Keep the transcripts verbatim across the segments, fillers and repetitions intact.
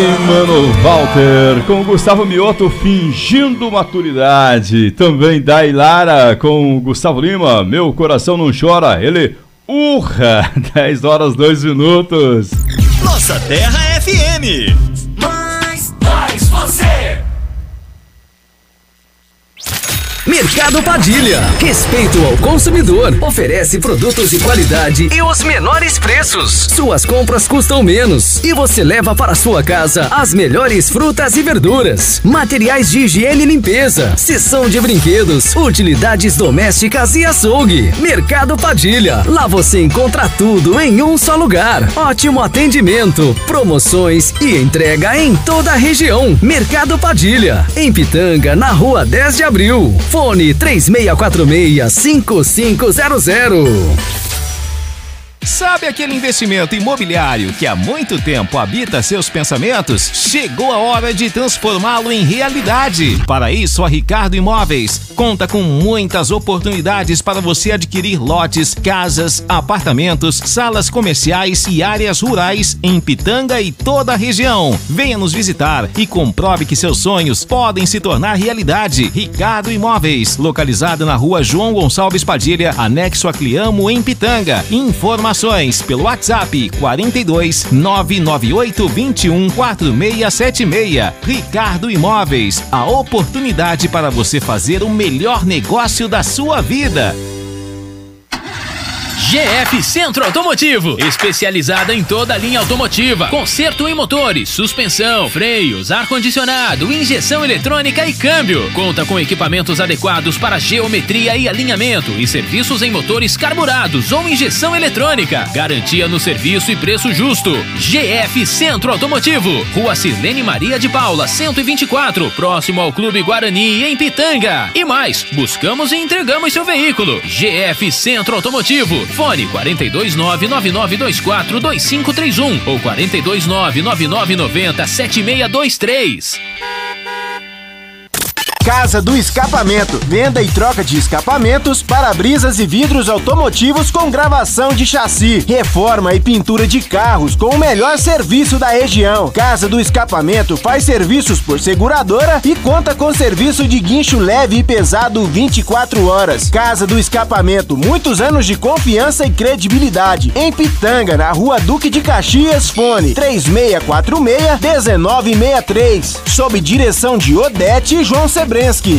Mano Walter com Gustavo Mioto fingindo maturidade. Também Dailara com Gustavo Lima, Meu Coração Não Chora. Ele urra. dez horas, dois minutos. Nossa Terra F M. Mais, mais você. Mercado Padilha, respeito ao consumidor, oferece produtos de qualidade e os menores preços. Suas compras custam menos e você leva para sua casa as melhores frutas e verduras, materiais de higiene e limpeza, seção de brinquedos, utilidades domésticas e açougue. Mercado Padilha, lá você encontra tudo em um só lugar. Ótimo atendimento, promoções e entrega em toda a região. Mercado Padilha, em Pitanga, na rua dez de abril. Fone três seis quatro seis, cinco cinco zero zero. Sabe aquele investimento imobiliário que há muito tempo habita seus pensamentos? Chegou a hora de transformá-lo em realidade. Para isso, a Ricardo Imóveis conta com muitas oportunidades para você adquirir lotes, casas, apartamentos, salas comerciais e áreas rurais em Pitanga e toda a região. Venha nos visitar e comprove que seus sonhos podem se tornar realidade. Ricardo Imóveis, localizado na rua João Gonçalves Padilha, anexo a Cliamo, em Pitanga. Informações pelo WhatsApp quarenta e dois, nove nove oito, vinte e um, quatro seis sete seis. Ricardo Imóveis, a oportunidade para você fazer o melhor negócio da sua vida. G F Centro Automotivo, especializada em toda a linha automotiva, conserto em motores, suspensão, freios, ar-condicionado, injeção eletrônica e câmbio. Conta com equipamentos adequados para geometria e alinhamento e serviços em motores carburados ou injeção eletrônica. Garantia no serviço e preço justo. G F Centro Automotivo, Rua Sirlene Maria de Paula, cento e vinte e quatro, próximo ao Clube Guarani, em Pitanga. E mais, buscamos e entregamos seu veículo. G F Centro Automotivo. Fone quarenta e dois, nove nove nove dois quatro, dois cinco três um ou quarenta e dois, nove nove nove nove zero, sete seis dois três. Casa do Escapamento, venda e troca de escapamentos, para-brisas e vidros automotivos com gravação de chassi, reforma e pintura de carros com o melhor serviço da região. Casa do Escapamento faz serviços por seguradora e conta com serviço de guincho leve e pesado vinte e quatro horas. Casa do Escapamento, muitos anos de confiança e credibilidade. Em Pitanga, na rua Duque de Caxias, fone três seis quatro seis, um nove seis três, sob direção de Odete e João Sebreski.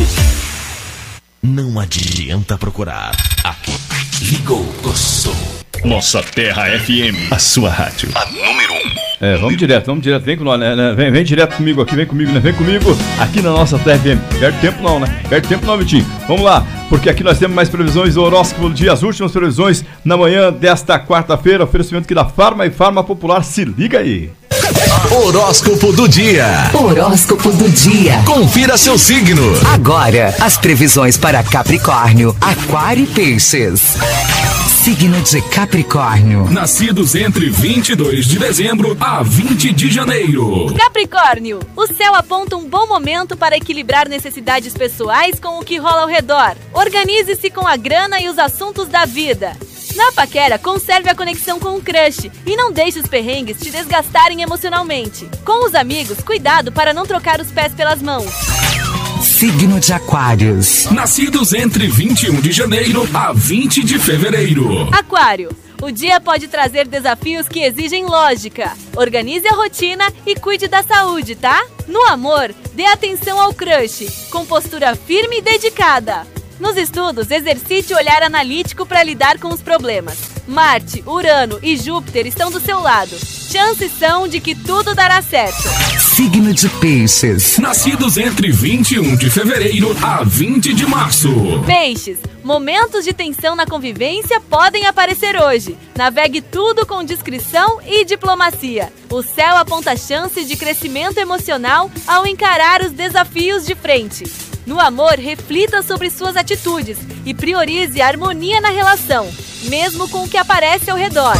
Não adianta procurar. Aqui. Ligou o som. Nossa Terra F M. A sua rádio. A número um. É, vamos direto, vamos direto. Vem com nós, né? Vem, vem direto comigo aqui, vem comigo, né? Vem comigo aqui na nossa Terra F M. Perde tempo não, né? Perde tempo não, Vitinho. Vamos lá, porque aqui nós temos mais previsões do horóscopo do dia. As últimas previsões na manhã desta quarta-feira. Oferecimento aqui da Farma e Farma Popular. Se liga aí. Horóscopo do dia. Horóscopo do dia. Confira seu signo. Agora, as previsões para Capricórnio, Aquário e Peixes. Signo de Capricórnio. Nascidos entre vinte e dois de dezembro a vinte de janeiro. Capricórnio, o céu aponta um bom momento para equilibrar necessidades pessoais com o que rola ao redor. Organize-se com a grana e os assuntos da vida. Na paquera, conserve a conexão com o crush e não deixe os perrengues te desgastarem emocionalmente. Com os amigos, cuidado para não trocar os pés pelas mãos. Signo de Aquários. Nascidos entre vinte e um de janeiro a vinte de fevereiro. Aquário, o dia pode trazer desafios que exigem lógica. Organize a rotina e cuide da saúde, tá? No amor, dê atenção ao crush, com postura firme e dedicada. Nos estudos, exercite o olhar analítico para lidar com os problemas. Marte, Urano e Júpiter estão do seu lado. Chances são de que tudo dará certo. Signo de Peixes. Nascidos entre vinte e um de fevereiro a vinte de março. Peixes, momentos de tensão na convivência podem aparecer hoje. Navegue tudo com discrição e diplomacia. O céu aponta chances de crescimento emocional ao encarar os desafios de frente. No amor, reflita sobre suas atitudes e priorize a harmonia na relação, mesmo com o que aparece ao redor.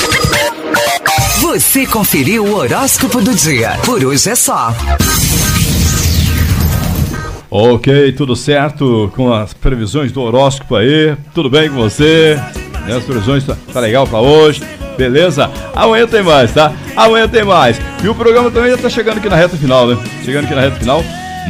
Você conferiu o horóscopo do dia. Por hoje é só. Ok, tudo certo com as previsões do horóscopo aí. Tudo bem com você? As previsões tá, tá legal pra hoje. Beleza? Amanhã tem mais, tá? Amanhã tem mais. E o programa também já tá chegando aqui na reta final, né? Chegando aqui na reta final.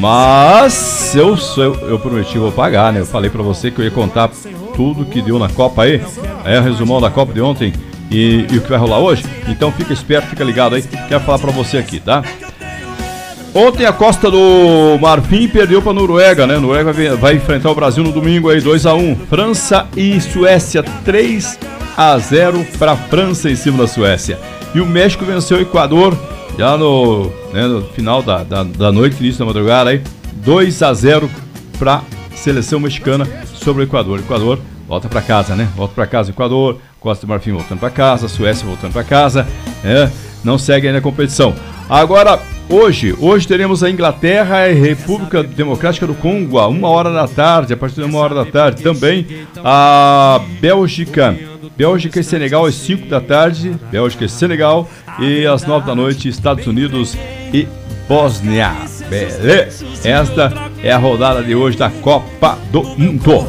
Mas eu, eu, eu prometi, vou pagar, né? Eu falei pra você que eu ia contar tudo que deu na Copa aí. É o resumão da Copa de ontem e, e o que vai rolar hoje. Então fica esperto, fica ligado aí. Quero falar pra você aqui, tá? Ontem a Costa do Marfim perdeu para a Noruega, né? Noruega vai, vai enfrentar o Brasil no domingo aí, dois a um. França e Suécia, três a zero para a França em cima da Suécia. E o México venceu o Equador já no, né, no final da, da, da noite, início da madrugada aí, dois a zero para a seleção mexicana sobre o Equador. O Equador volta para casa, né? Volta para casa o Equador, Costa do Marfim voltando para casa, Suécia voltando para casa, é, não segue aí na competição. Agora, hoje, hoje teremos a Inglaterra e a República Democrática do Congo, a uma hora da tarde, a partir de uma hora da tarde. Também a Bélgica, Bélgica e Senegal às cinco da tarde, Bélgica e Senegal, e às nove da noite, Estados Unidos e Bósnia. Beleza? Esta é a rodada de hoje da Copa do Mundo.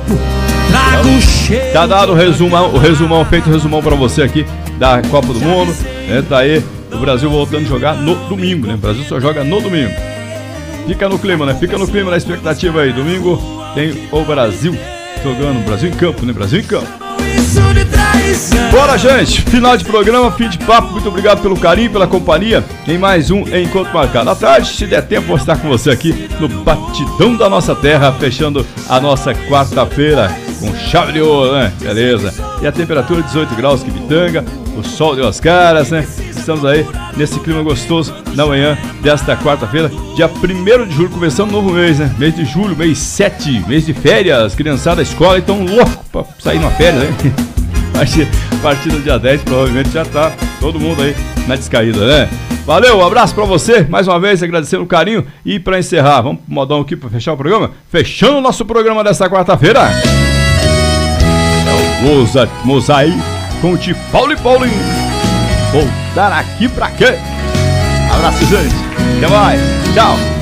Tá dado o resumão, o resumão feito o resumão pra você aqui da Copa do Mundo, né? Tá aí o Brasil voltando a jogar no domingo, né? O Brasil só joga no domingo. Fica no clima, né? Fica no clima, na expectativa aí. Domingo tem o Brasil jogando, Brasil em campo, né? Brasil em campo. Bora, gente! Final de programa, fim de papo. Muito obrigado pelo carinho, pela companhia. Em mais um Encontro Marcado. À tarde, se der tempo, vou estar com você aqui no Batidão da Nossa Terra, fechando a nossa quarta-feira com chave de ouro, né? Beleza. E a temperatura dezoito graus, que Bitanga. O sol deu as caras, né? Estamos aí nesse clima gostoso na manhã desta quarta-feira, dia primeiro de julho, começando um novo mês, né? Mês de julho, mês sete, mês de férias. Criançada da escola estão loucos pra sair numa férias, né? A partir do dia dez, provavelmente já tá todo mundo aí na descaída, né? Valeu, um abraço pra você, mais uma vez agradecendo o carinho. E pra encerrar, vamos pro modão aqui pra fechar o programa? Fechando o nosso programa desta quarta-feira, é o Mozart Mosaí com o de Paulo e Paulinho. Voltar aqui pra quê? Abraço, gente. Até mais. Tchau.